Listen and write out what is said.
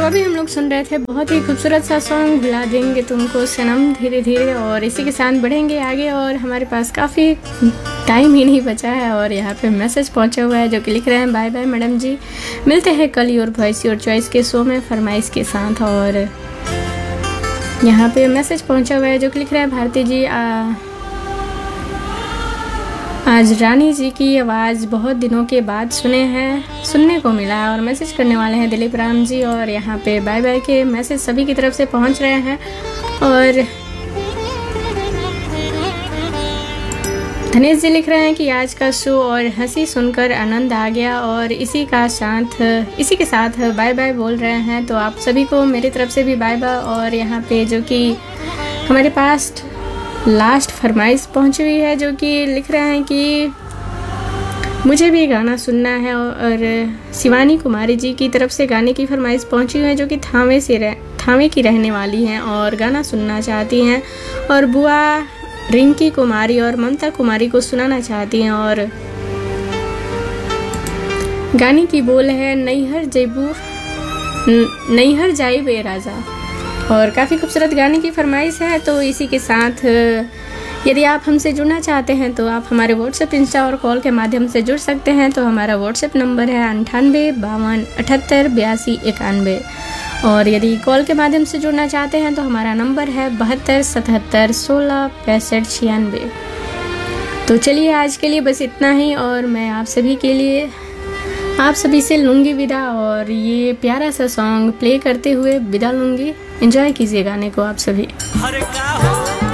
अभी हम लोग सुन रहे थे बहुत ही खूबसूरत सा सॉन्ग भुला देंगे तुमको सनम धीरे धीरे, और इसी के साथ बढ़ेंगे आगे। और हमारे पास काफ़ी टाइम ही नहीं बचा है और यहाँ पे मैसेज पहुँचा हुआ है जो कि लिख रहे हैं, बाय बाय मैडम जी, मिलते हैं कल योर वॉइस योर चॉइस के शो में फरमाइश के साथ। और यहाँ पे मैसेज पहुँचा हुआ है जो कि लिख रहे हैं, भारती जी आज रानी जी की आवाज़ बहुत दिनों के बाद सुनने को मिला है। और मैसेज करने वाले हैं दिलीप राम जी, और यहाँ पे बाय बाय के मैसेज सभी की तरफ से पहुँच रहे हैं। और धनेश जी लिख रहे हैं कि आज का शो और हंसी सुनकर आनंद आ गया, और इसी के साथ बाय बाय बोल रहे हैं। तो आप सभी को मेरी तरफ से भी बाय बाय। और यहाँ पे जो कि हमारे पास लास्ट फरमाइश पहुंची हुई है जो कि लिख रहे हैं कि मुझे भी गाना सुनना है, और शिवानी कुमारी जी की तरफ से गाने की फरमाइश पहुंची हुई है जो कि थावे की रहने वाली हैं और गाना सुनना चाहती हैं, और बुआ रिंकी कुमारी और ममता कुमारी को सुनाना चाहती हैं। और गाने की बोल है नैहर जाई बे राजा, और काफ़ी खूबसूरत गाने की फरमाइश है। तो इसी के साथ यदि आप हमसे जुड़ना चाहते हैं तो आप हमारे व्हाट्सएप, इंस्टा और कॉल के माध्यम से जुड़ सकते हैं। तो हमारा व्हाट्सएप नंबर है 98 52 78 82 91, और यदि कॉल के माध्यम से जुड़ना चाहते हैं तो हमारा नंबर है 72 77 16 65 96। तो चलिए आज के लिए बस इतना ही, और मैं आप सभी से लूँगी विदा, और ये प्यारा सा सॉन्ग प्ले करते हुए विदा लूँगी। एंजॉय कीजिए गाने को आप सभी।